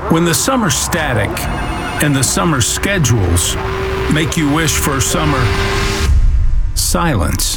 When the summer static and the summer schedules make you wish for summer silence.